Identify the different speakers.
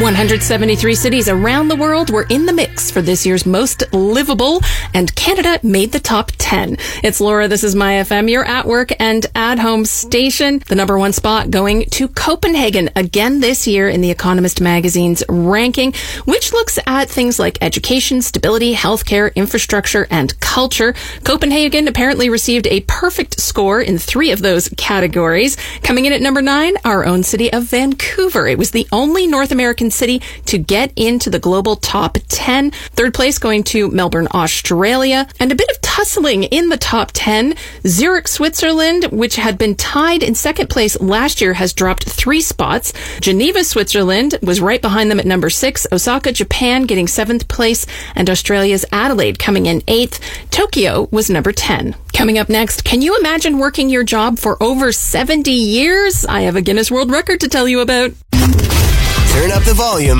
Speaker 1: 173 cities around the world were in the mix for this year's Most Livable, and Canada made the top 10. It's Laura, this is My FM, your at work and at home station. The number one spot going to Copenhagen again this year in The Economist magazine's ranking, which looks at things like education, stability, healthcare, infrastructure, and culture. Copenhagen apparently received a perfect score in 3 of those categories. Coming in at number 9, our own city of Vancouver. It was the only North American city to get into the global top 10. Third place going to Melbourne, Australia. And a bit of tussling in the top 10. Zurich, Switzerland, which had been tied in second place last year, has dropped 3 spots. Geneva, Switzerland was right behind them at number 6. Osaka, Japan getting 7th place, and Australia's Adelaide coming in 8th. Tokyo was number 10. Coming up next, can you imagine working your job for over 70 years? I have a Guinness World Record to tell you about.
Speaker 2: Turn up the volume